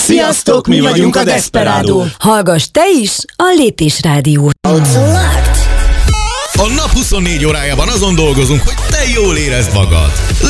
Sziasztok, mi vagyunk a Desperado. Hallgass te is a Lépés Rádiót. A nap 24 órájában azon dolgozunk, hogy te jól érezd magad.